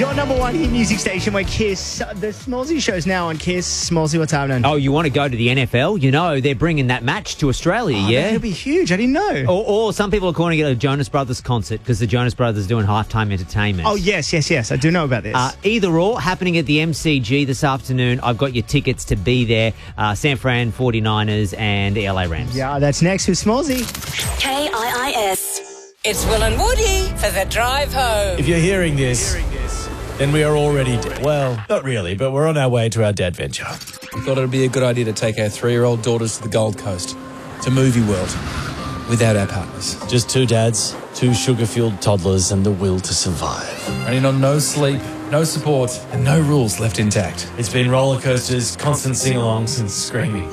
Your number one hit music station where Kiss, the Smallsy show's now on Kiss. Smallsy, what's happening? Oh, you want to go to the NFL? You know, they're bringing that match to Australia, yeah? That'll be huge. I didn't know. Or some people are calling it a Jonas Brothers concert because the Jonas Brothers are doing halftime entertainment. Oh, yes. I do know about this. Either or, happening at the MCG this afternoon. I've got your tickets to be there. San Fran 49ers and the LA Rams. Yeah, that's next with Smallsy. KIIS. It's Will and Woody for the drive home. If you're hearing this, then we are already dead. Well, not really, but we're on our way to our dad venture. We thought it would be a good idea to take our 3-year-old daughters to the Gold Coast, to Movie World, without our partners. Just two dads, two sugar-fueled toddlers, and the will to survive. Running on no sleep, no support, and no rules left intact. It's been roller coasters, constant sing-alongs, and screaming.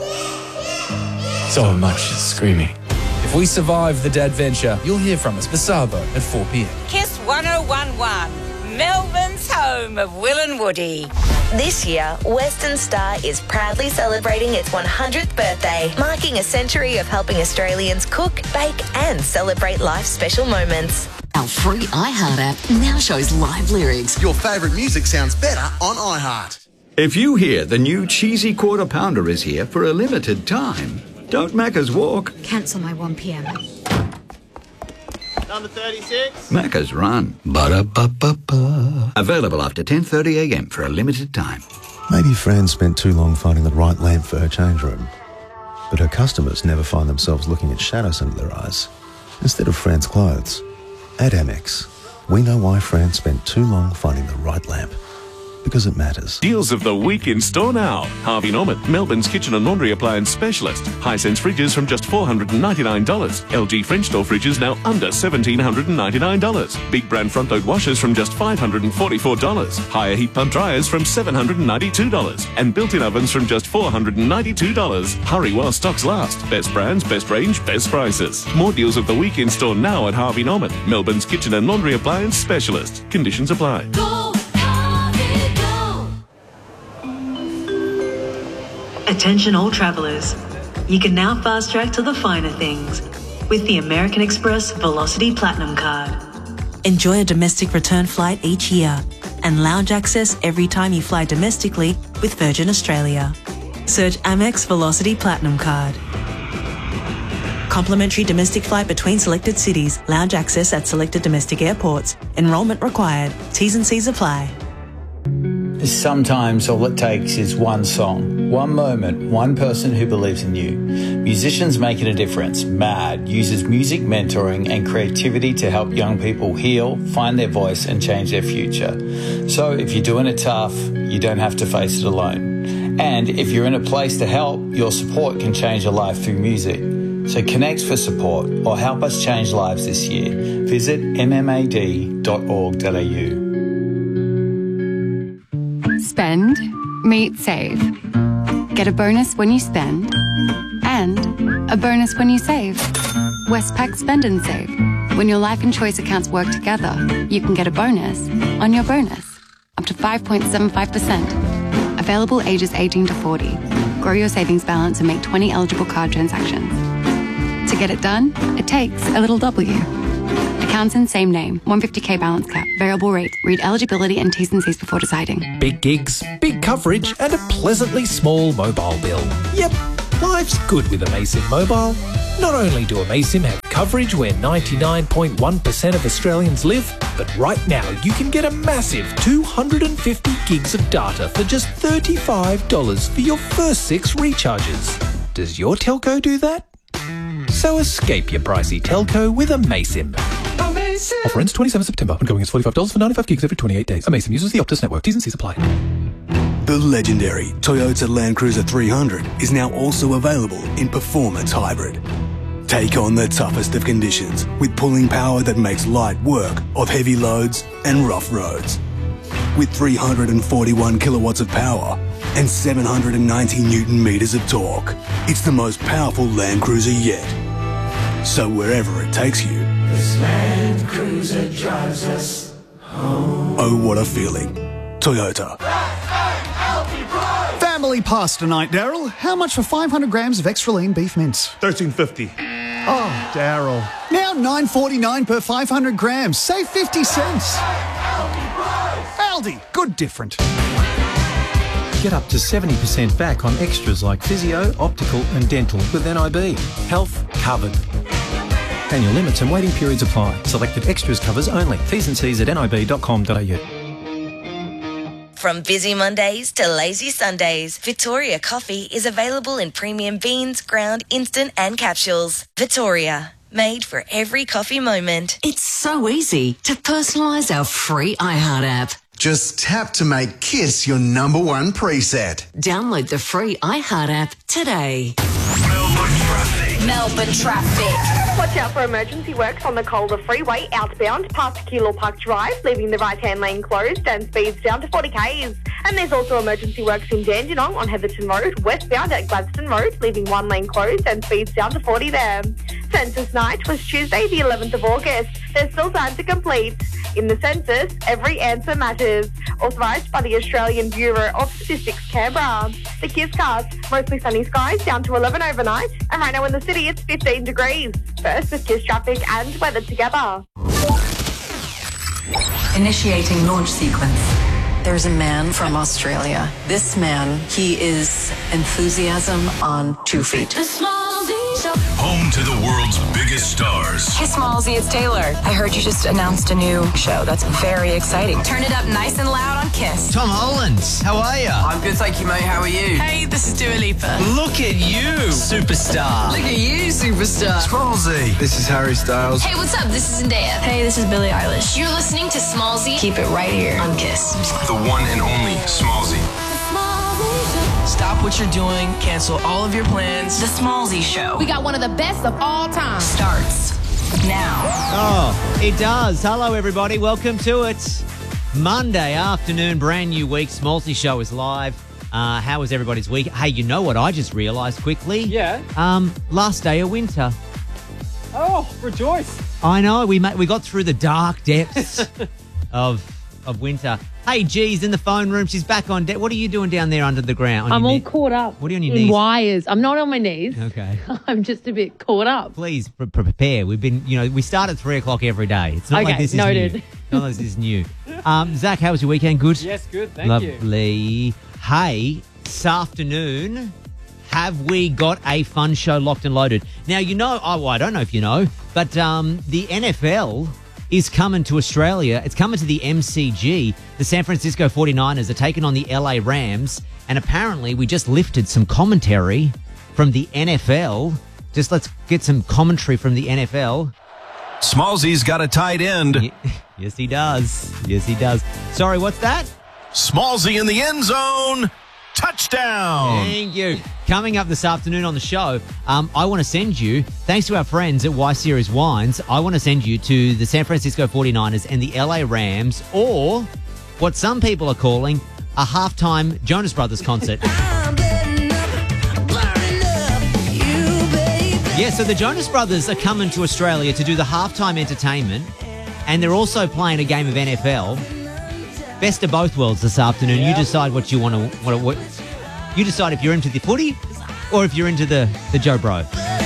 So much screaming. If we survive the dad venture, you'll hear from us for Savo at 4 p.m. Kiss 1011, Melbourne's home of Will and Woody. This year, Western Star is proudly celebrating its 100th birthday, marking a century of helping Australians cook, bake and celebrate life's special moments. Our free iHeart app now shows live lyrics. Your favourite music sounds better on iHeart. If you hear the new cheesy quarter pounder is here for a limited time, don't Macca's walk. Cancel my 1 p.m. Number 36. Macca's run. Ba-da-ba-ba-ba. Available after 10:30 a.m. for a limited time. Maybe Fran spent too long finding the right lamp for her change room. But her customers never find themselves looking at shadows under their eyes instead of Fran's clothes. At Amex, we know why Fran spent too long finding the right lamp. Because it matters. Deals of the week in store now. Harvey Norman, Melbourne's kitchen and laundry appliance specialist. Hisense fridges from just $499. LG French door fridges now under $1,799. Big brand front load washers from just $544. Higher heat pump dryers from $792. And built-in ovens from just $492. Hurry while stocks last. Best brands, best range, best prices. More deals of the week in store now at Harvey Norman, Melbourne's kitchen and laundry appliance specialist. Conditions apply. Attention all travellers. You can now fast track to the finer things with the American Express Velocity Platinum Card. Enjoy a domestic return flight each year and lounge access every time you fly domestically with Virgin Australia. Search Amex Velocity Platinum Card. Complimentary domestic flight between selected cities. Lounge access at selected domestic airports. Enrolment required. T's and C's apply. Sometimes all it takes is one song, one moment, one person who believes in you. Musicians Making a Difference, MAD, uses music mentoring and creativity to help young people heal, find their voice and change their future. So if you're doing it tough, you don't have to face it alone. And if you're in a place to help, your support can change a life through music. So connect for support or help us change lives this year. Visit mmad.org.au. Spend, meet, save. Get a bonus when you spend and a bonus when you save. Westpac Spend and Save. When your life and choice accounts work together, you can get a bonus on your bonus, up to 5.75%. Available ages 18 to 40. Grow your savings balance and make 20 eligible card transactions. To get it done, it takes a little W. Accounts in same name, 150k balance cap, variable rate. Read eligibility and T's and C's before deciding. Big gigs, big coverage, and a pleasantly small mobile bill. Yep, life's good with Amaysim Mobile. Not only do Amaysim have coverage where 99.1% of Australians live, but right now you can get a massive 250 gigs of data for just $35 for your first 6 recharges. Does your telco do that? So escape your pricey telco with Amaysim. Offer ends 27 September. Ongoing is $45 for 95 gigs every 28 days. Amaysim uses the Optus network. T's and C's apply. The legendary Toyota Land Cruiser 300 is now also available in Performance Hybrid. Take on the toughest of conditions with pulling power that makes light work of heavy loads and rough roads. With 341 kilowatts of power and 790 Newton meters of torque, it's the most powerful Land Cruiser yet. So wherever it takes you, this Land Cruiser drives us home. Oh, what a feeling. Toyota. Family pasta night, Daryl. How much for 500 grams of extra lean beef mince? $13.50. Oh, Daryl. Now $9.49 per 500 grams. Save 50 cents. Aldi, good different. Get up to 70% back on extras like physio, optical and dental with NIB. Health covered. Annual limits and waiting periods apply. Selected extras covers only. T's and C's at nib.com.au. From busy Mondays to lazy Sundays, Victoria Coffee is available in premium beans, ground, instant and capsules. Victoria, made for every coffee moment. It's so easy to personalise our free iHeart app. Just tap to make Kiss your #1 preset. Download the free iHeart app today. Melbourne traffic. Watch out for emergency works on the Calder Freeway outbound past Keilor Park Drive, leaving the right-hand lane closed and speeds down to 40 k's. And there's also emergency works in Dandenong on Heatherton Road, westbound at Gladstone Road, leaving one lane closed and speeds down to 40 there. Census night was Tuesday the 11th of August. There's still time to complete. In the census, every answer matters. Authorised by the Australian Bureau of Statistics, Canberra. The Kisscast, mostly sunny skies, down to 11 overnight. And right now in the city, it's 15 degrees. First with Kiss traffic and weather together. Initiating launch sequence. There's a man from Australia. This man, he is enthusiasm on 2 feet. Home to the world's biggest stars. Hey, Smallsy, it's Taylor. I heard you just announced a new show. That's very exciting. Turn it up nice and loud on Kiss. Tom Holland, how are you? I'm good, thank you, mate. How are you? Hey, this is Dua Lipa. Look at you, superstar. Look at you, superstar. Smallsy. This is Harry Styles. Hey, what's up? This is Zendaya. Hey, this is Billie Eilish. You're listening to Smallsy. Keep it right here on Kiss. The one and only Smallsy. Stop what you're doing. Cancel all of your plans. The Smallsy Show. We got one of the best of all time. Starts now. Oh, it does. Hello, everybody. Welcome to it. Monday afternoon, brand new week. Smallsy Show is live. How was everybody's week? Hey, you know what I just realised quickly? Yeah. Last day of winter. Oh, rejoice. I know. We got through the dark depths of winter. Hey, G's in the phone room. She's back on deck. What are you doing down there under the ground? I'm all caught up. What are you on your in knees? Wires. I'm not on my knees. Okay. I'm just a bit caught up. Please prepare. We've been, we start at 3 o'clock every day. It's not like this is noted. new. Not like this is new. Zach, how was your weekend? Good? Yes, good. Thank you. Lovely. Hey, this afternoon, have we got a fun show locked and loaded? Now, I don't know if you know, but the NFL is coming to Australia. It's coming to the MCG. The San Francisco 49ers are taking on the LA Rams. And apparently we just lifted some commentary from the NFL. Let's get some commentary from the NFL. Smallsy's got a tight end. Yes, he does. Yes, he does. Sorry, what's that? Smallsy in the end zone. Touchdown. Thank you. Coming up this afternoon on the show, I want to send you, thanks to our friends at Y Series Wines, I want to send you to the San Francisco 49ers and the LA Rams, or what some people are calling a halftime Jonas Brothers concert. Yeah, so the Jonas Brothers are coming to Australia to do the halftime entertainment, and they're also playing a game of NFL. Best of both worlds this afternoon. You decide what you want to. You decide if you're into the footy or if you're into the Joe Bro.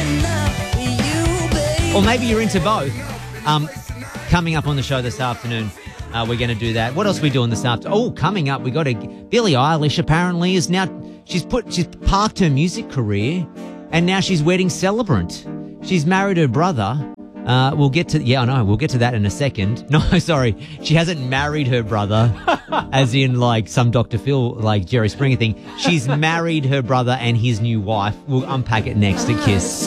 Or maybe you're into both. Coming up on the show this afternoon, we're going to do that. What else are we doing this afternoon? Oh, coming up, we got Billie Eilish apparently is now, she's parked her music career and now she's wedding celebrant. She's married her brother. We'll get to that in a second. No, sorry. She hasn't married her brother as in like some Dr. Phil, like Jerry Springer thing. She's married her brother and his new wife. We'll unpack it next at Kiss.